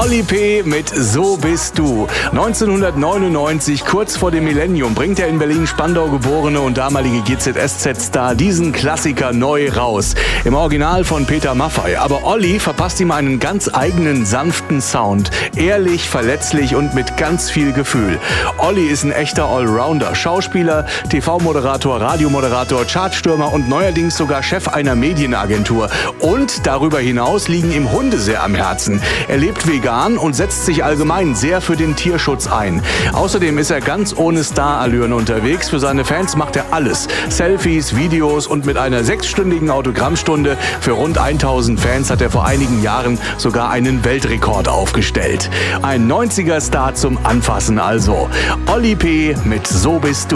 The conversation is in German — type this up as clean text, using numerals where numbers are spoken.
Olli P. mit So bist du. 1999, kurz vor dem Millennium, bringt der in Berlin-Spandau geborene und damalige GZSZ-Star diesen Klassiker neu raus. Im Original von Peter Maffay. Aber Olli verpasst ihm einen ganz eigenen, sanften Sound. Ehrlich, verletzlich und mit ganz viel Gefühl. Olli ist ein echter Allrounder. Schauspieler, TV-Moderator, Radiomoderator, Chartstürmer und neuerdings sogar Chef einer Medienagentur. Und darüber hinaus liegen ihm Hunde sehr am Herzen. Er lebt vegan und setzt sich allgemein sehr für den Tierschutz ein. Außerdem ist er ganz ohne Starallüren unterwegs. Für seine Fans macht er alles. Selfies, Videos und mit einer 6-stündigen Autogrammstunde für rund 1000 Fans hat er vor einigen Jahren sogar einen Weltrekord aufgestellt. Ein 90er-Star zum Anfassen also. Olli P. mit So bist du.